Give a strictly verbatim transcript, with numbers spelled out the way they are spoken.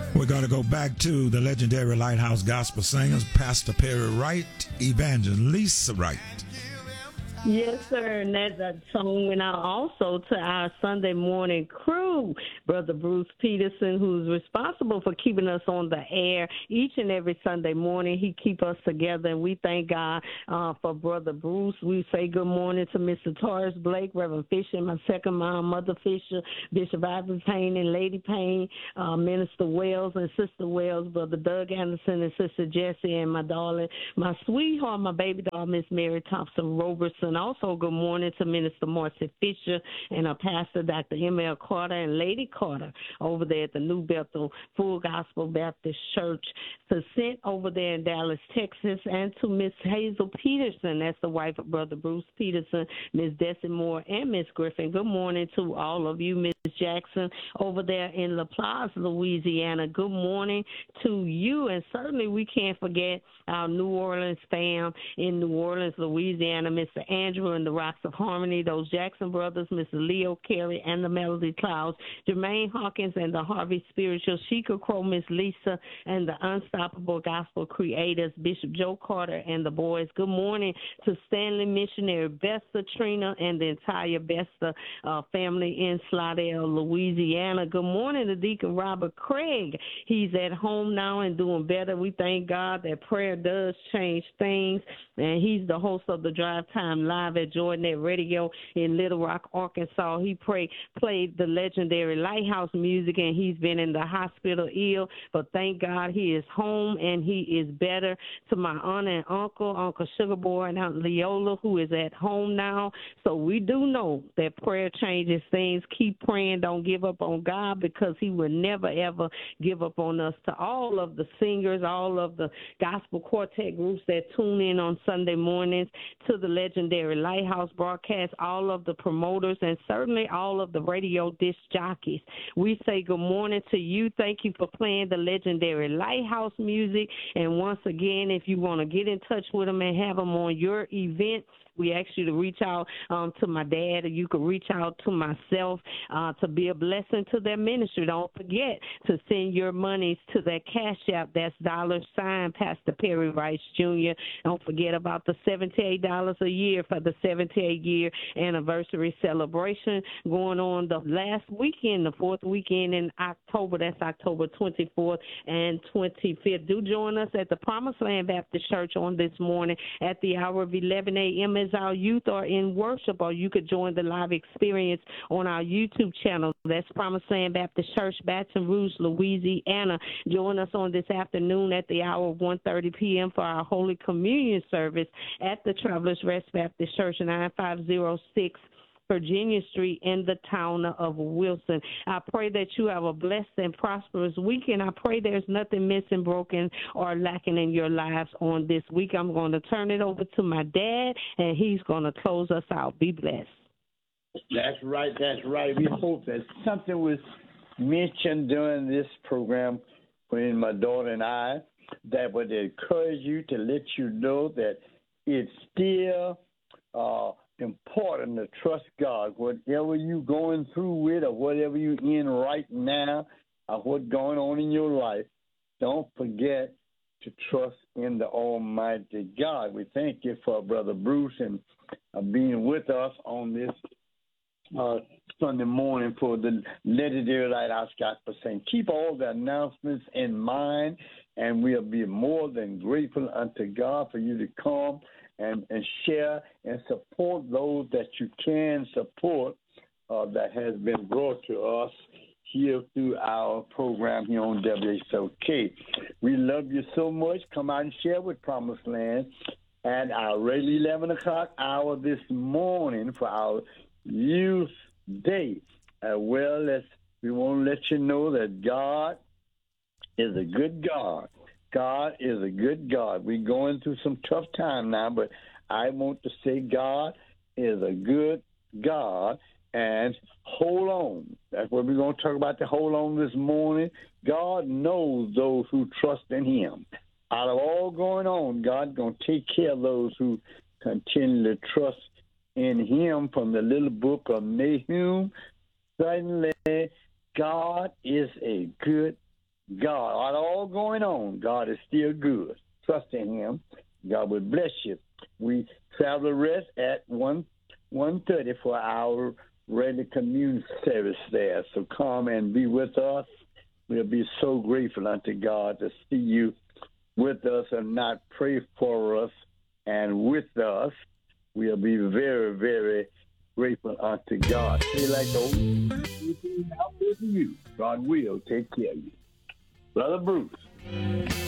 We're going to go back to the legendary Lighthouse Gospel Singers, Pastor Perry Wright, Evangelist Wright. Yes, sir, and that, that song went out also to our Sunday morning crew, Brother Bruce Peterson, who's responsible for keeping us on the air each and every Sunday morning. He keep us together, and we thank God uh, for Brother Bruce. We say good morning to Mister Taurus Blake, Reverend Fisher, my second mom, Mother Fisher, Bishop Ivory Payne and Lady Payne, uh, Minister Wells and Sister Wells, Brother Doug Anderson and Sister Jessie, and my darling, my sweetheart, my baby doll, Miss Mary Thompson Roberson. Also, good morning to Minister Marcy Fisher and our pastor, Doctor M L Carter, and Lady Carter over there at the New Bethel Full Gospel Baptist Church, to sent over there in Dallas, Texas, and to Miss Hazel Peterson, that's the wife of Brother Bruce Peterson, Miss Desi Moore, and Miss Griffin. Good morning to all of you, Miss Jackson, over there in La Plaza, Louisiana. Good morning to you, and certainly we can't forget our New Orleans fam in New Orleans, Louisiana, Mister Andrew and the Rocks of Harmony, those Jackson brothers, Mister Leo Carey and the Melody Clouds, Jermaine Hawkins and the Harvey Spiritual, Sheikah Crow, Miss Lisa, and the Unstoppable Gospel Creators, Bishop Joe Carter and the boys. Good morning to Stanley Missionary, Besta Trina, and the entire Besta uh, family in Slidell, Louisiana. Good morning to Deacon Robert Craig. He's at home now and doing better. We thank God that prayer does change things, and he's the host of the Drive Time Live at Jordanet Radio in Little Rock, Arkansas. He pray, played the legendary Lighthouse music, and he's been in the hospital ill, but thank God he is home and he is better. To my aunt and uncle, Uncle Sugar Boy and Aunt Leola, who is at home now. So we do know that prayer changes things. Keep praying. Don't give up on God, because he will never, ever give up on us. To all of the singers, all of the gospel quartet groups that tune in on Sunday mornings, to the legendary Lighthouse broadcast, all of the promoters, and certainly all of the radio disc jockeys, we say good morning to you. Thank you for playing the legendary Lighthouse music. And once again, if you want to get in touch with them and have them on your event, we ask you to reach out um, to my dad, or you can reach out to myself uh, to be a blessing to their ministry. Don't forget to send your monies to that Cash App. That's dollar sign Pastor Perry Rice Junior Don't forget about the seventy-eight dollars a year for the seventy-eight year anniversary celebration going on the last weekend, the fourth weekend in October. That's October twenty-fourth and twenty-fifth. Do join us at the Promised Land Baptist Church on this morning at the hour of eleven a.m. as our youth are in worship, or you could join the live experience on our YouTube channel. That's Promised Land Baptist Church, Baton Rouge, Louisiana. Join us on this afternoon at the hour of one thirty p.m. for our Holy Communion service at the Travelers Rest Baptist Church, nine five zero six Virginia Street in the town of Wilson. I pray that you have a blessed and prosperous weekend. I pray there's nothing missing, broken, or lacking in your lives on this week. I'm going to turn it over to my dad, and he's going to close us out. Be blessed. That's right. That's right. We hope that something was mentioned during this program when my daughter and I that would encourage you, to let you know that it's still uh, important to trust God. Whatever you're going through with, or whatever you're in right now, or what's going on in your life, don't forget to trust in the Almighty God. We thank you for Brother Bruce and uh, being with us on this uh, Sunday morning for the legendary Lighthouse Gospel Saint. Keep all the announcements in mind, and we'll be more than grateful unto God for you to come and, and share and support those that you can support uh, that has been brought to us here through our program here on W H O K. We love you so much. Come out and share with Promised Land at our regular eleven o'clock hour this morning for our Youth Day. As well as we want to let you know that God is a good God. God is a good God. We're going through some tough time now, but I want to say God is a good God, and hold on. That's what we're going to talk about, the hold on this morning. God knows those who trust in him. Out of all going on, God's going to take care of those who continue to trust in him. From the little book of Nahum, suddenly God is a good God, all, all going on, God is still good. Trust in him. God will bless you. We travel the rest at one one thirty for our regular communion service there. So come and be with us. We'll be so grateful unto God to see you with us and not pray for us and with us. We'll be very, very grateful unto God. Say like those, out with you. God will take care of you. Brother Bruce.